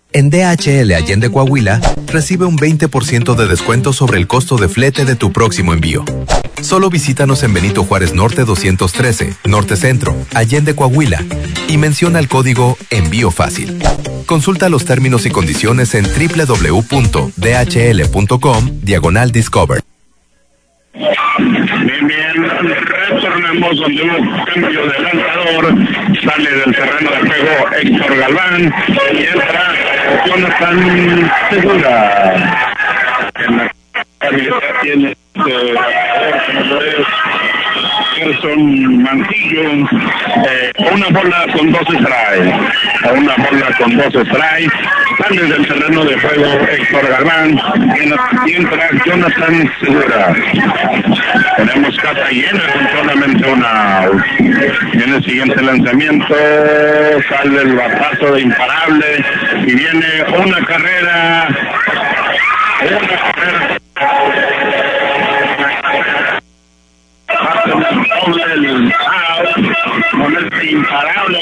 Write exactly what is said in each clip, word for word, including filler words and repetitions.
En D H L Allende Coahuila, recibe un veinte por ciento de descuento sobre el costo de flete de tu próximo envío. Solo visítanos en Benito Juárez Norte doscientos trece, Norte Centro, Allende Coahuila, y menciona el código Envío Fácil. Consulta los términos y condiciones en doble u doble u doble u punto d h l punto com diagonal discover. Bien, bien, retornamos donde hubo cambio de lanzador, sale del terreno de juego Héctor Galván y entra Jonathan Segura. En la habilidad tiene eh, Gerson Mantillo, eh, una bola con dos strikes, una bola con dos strikes, sale del terreno de juego Héctor Galván y entra Jonathan Segura. Tenemos casa llena con solamente una out. Viene el siguiente lanzamiento, sale el batazo de imparable y viene una carrera, una carrera. El out, con este imparable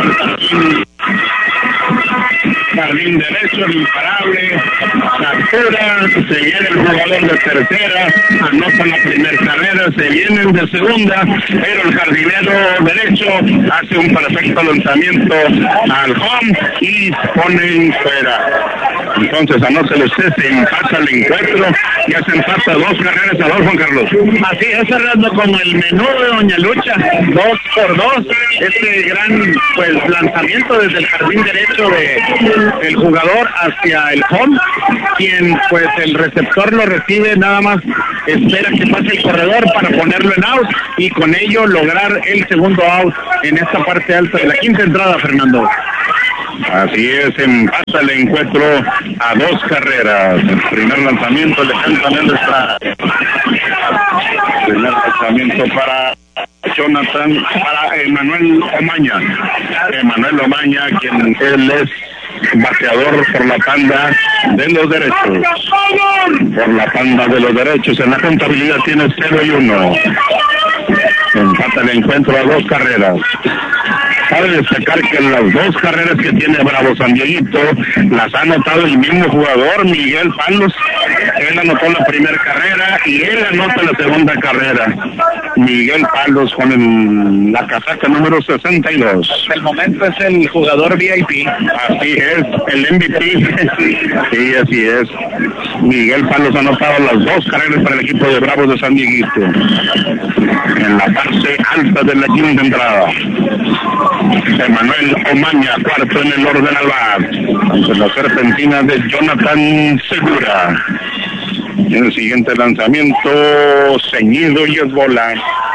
jardín derecho, el imparable, captura, se viene el jugador de tercera, anota la primera carrera, se vienen de segunda, pero el jardinero derecho hace un perfecto lanzamiento al home y pone fuera. Entonces, anótelo usted, se empata el encuentro, ya se empata dos carreras a dos, Juan Carlos. Así es, cerrando como el menú de Doña Lucha, dos por dos, este gran pues lanzamiento desde el jardín derecho de el jugador hacia el home, quien pues el receptor lo recibe, nada más espera que pase el corredor para ponerlo en out y con ello lograr el segundo out en esta parte alta de la quinta entrada, Fernando. Así es, empata el encuentro a dos carreras. El primer lanzamiento le cantan el strike. Primer lanzamiento para Jonathan, para Emanuel Omaña. Emanuel Omaña, quien él es bateador por la tanda de los derechos. Por la tanda de los derechos. En la contabilidad tiene cero y uno. Empata el encuentro a dos carreras. Cabe destacar que las dos carreras que tiene Bravo San Dieguito las ha anotado el mismo jugador, Miguel Palos. Él anotó la primera carrera y él anota la segunda carrera. Miguel Palos con el, la casaca número sesenta y dos. Hasta el momento es el jugador V I P. Así es, el M V P. Sí, así es. Miguel Palos ha anotado las dos carreras para el equipo de Bravos de San Dieguito. En la parte alta de la quinta entrada. Emanuel Omaña, cuarto en el orden al bat. Ante la serpentina de Jonathan Segura. En el siguiente lanzamiento, ceñido y es bola.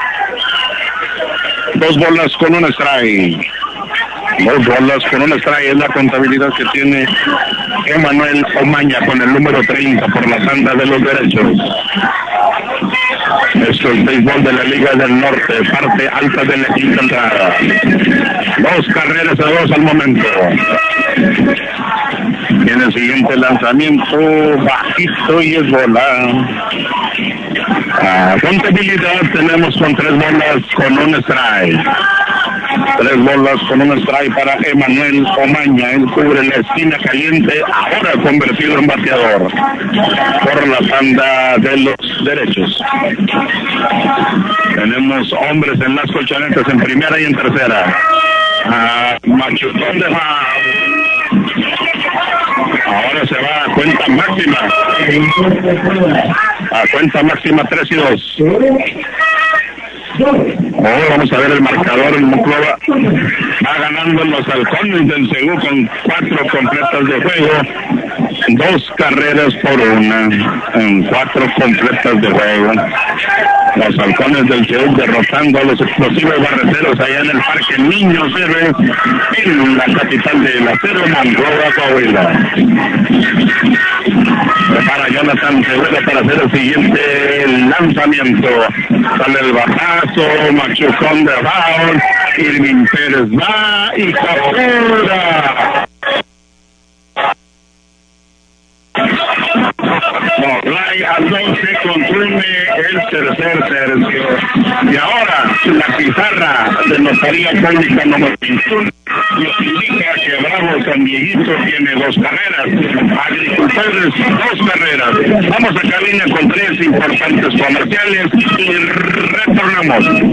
Dos bolas con un strike. Dos bolas con un strike es la contabilidad que tiene Emanuel Omaña con el número treinta por la tanda de los derechos. Esto es el béisbol de la Liga del Norte, parte alta de la quinta entrada. Dos carreras a dos al momento. En el siguiente lanzamiento, bajito y es bola. A contabilidad tenemos con tres bolas con un strike. Tres bolas con un strike para Emanuel Omaña. Él cubre la esquina caliente, ahora convertido en bateador por la tanda de los derechos. Tenemos hombres en las colchonetas en primera y en tercera. Ah, Machucón de va. Ahora se va a cuenta máxima. A cuenta máxima tres y dos. Oh, vamos a ver el marcador. El Monclova va ganando los halcones del Segú con cuatro completas de juego. Dos carreras por una en cuatro completas de juego. Los halcones del Segú derrotando a los explosivos barreteros allá en el Parque Niños Héroes en la capital del acero, Monclova, Coahuila. Prepara Jonathan Segura para hacer el siguiente lanzamiento. Sale el batazo, machucón de foul, Irving Pérez va y captura. Moglay al doce, consume el tercer tercio. Y ahora la pizarra de notaría pública número veintiuno nos indica que Bravo San Dieguito tiene dos carreras, Agricultores dos carreras. Vamos a cabina con tres importantes comerciales y retornamos.